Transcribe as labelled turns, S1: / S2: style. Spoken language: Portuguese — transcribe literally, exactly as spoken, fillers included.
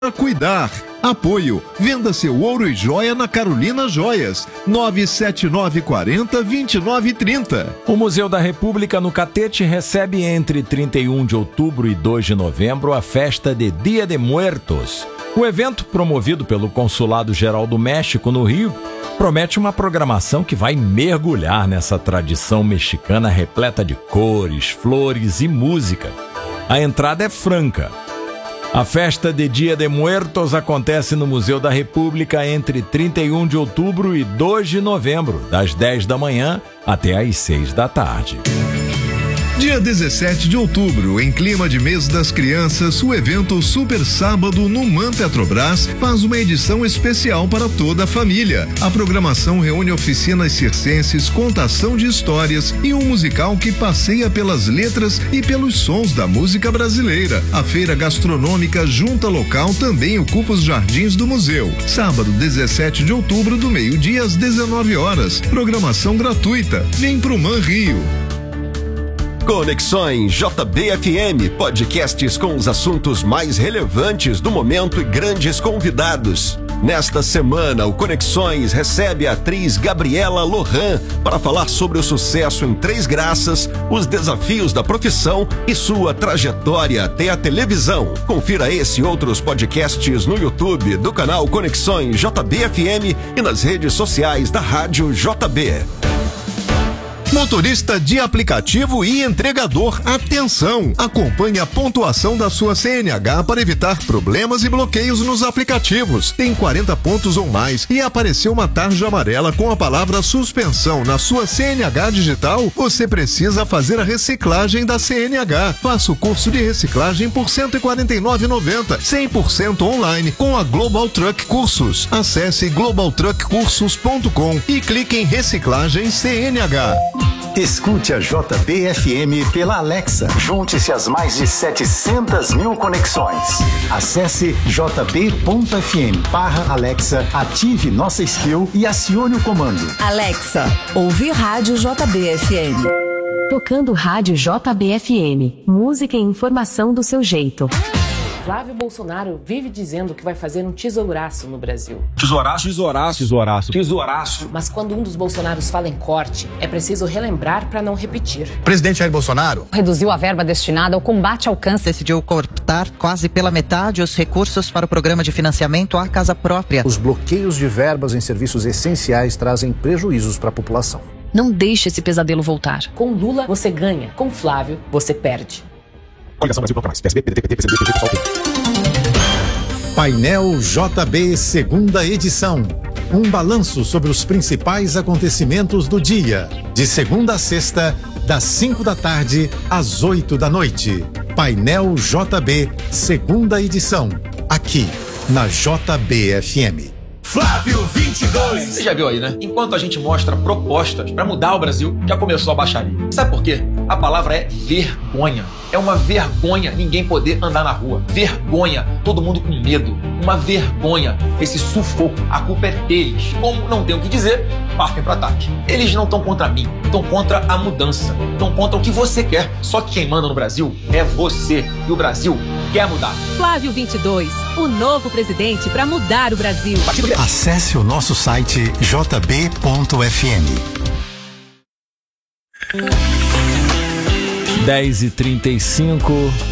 S1: Cuidar. Apoio. Venda seu ouro e joia na Carolina Joias. nove sete nove quatro zero, dois nove três zero.
S2: O Museu da República no Catete recebe entre trinta e um de outubro e dois de novembro a festa de Dia de Muertos. O evento, promovido pelo Consulado Geral do México no Rio, promete uma programação que vai mergulhar nessa tradição mexicana repleta de cores, flores e música. A entrada é franca. A festa de Dia de Muertos acontece no Museu da República entre trinta e um de outubro e dois de novembro, das dez da manhã até às seis da tarde.
S1: Dia dezessete de outubro, em clima de mês das crianças, o evento Super Sábado no MAN Petrobras faz uma edição especial para toda a família. A programação reúne oficinas circenses, contação de histórias e um musical que passeia pelas letras e pelos sons da música brasileira. A feira gastronômica Junta Local também ocupa os jardins do museu. Sábado, dezessete de outubro, do meio-dia às dezenove horas. Programação gratuita. Vem pro MAN Rio.
S3: Conexões J B F M, podcasts com os assuntos mais relevantes do momento e grandes convidados. Nesta semana, o Conexões recebe a atriz Gabriela Lohan para falar sobre o sucesso em Três Graças, os desafios da profissão e sua trajetória até a televisão. Confira esse e outros podcasts no YouTube do canal Conexões J B F M e nas redes sociais da Rádio J B.
S1: Motorista de aplicativo e entregador, atenção! Acompanhe a pontuação da sua C N H para evitar problemas e bloqueios nos aplicativos. Tem quarenta pontos ou mais e apareceu uma tarja amarela com a palavra suspensão na sua C N H digital? Você precisa fazer a reciclagem da C N H. Faça o curso de reciclagem por cento e quarenta e nove reais e noventa centavos, cem por cento online com a Global Truck Cursos. Acesse global truck cursos ponto com e clique em reciclagem C N H.
S4: Escute a J B F M pela Alexa. Junte-se às mais de setecentas mil conexões. Acesse jb ponto f m barra Alexa, ative nossa skill e acione o comando.
S5: Alexa, ouve Rádio J B F M.
S6: Tocando Rádio J B F M. Música e informação do seu jeito.
S7: Flávio Bolsonaro vive dizendo que vai fazer um tesouraço no Brasil.
S8: Tesouraço, tesouraço, tesouraço, tesouraço.
S7: Mas quando um dos Bolsonaros fala em corte, é preciso relembrar para não repetir.
S9: O presidente Jair Bolsonaro
S10: reduziu a verba destinada ao combate ao câncer. Decidiu cortar quase pela metade os recursos para o programa de financiamento à casa própria.
S9: Os bloqueios de verbas em serviços essenciais trazem prejuízos para a população.
S6: Não deixe esse pesadelo voltar.
S7: Com Lula, você ganha. Com Flávio, você perde.
S8: Coligação Brasil Proclamais, P S B, P D T, P T, P C B, P T, P S B.
S4: Painel J B, segunda edição. Um balanço sobre os principais acontecimentos do dia. De segunda a sexta, das cinco da tarde às oito da noite. Painel J B, segunda edição. Aqui, na J B F M.
S8: Flávio vinte e dois. Você já viu aí, né? Enquanto a gente mostra propostas para mudar o Brasil, já começou a baixaria. Sabe por quê? A palavra é vergonha. É uma vergonha ninguém poder andar na rua. Vergonha, todo mundo com medo. Uma vergonha, esse sufoco. A culpa é deles. Como não tem o que dizer, partem para ataque. Eles não estão contra mim, estão contra a mudança. Estão contra o que você quer. Só que quem manda no Brasil é você. E o Brasil quer mudar.
S11: Flávio vinte e dois, o novo presidente para mudar o Brasil.
S4: Acesse o nosso site j b ponto f m.
S2: dez e trinta e cinco,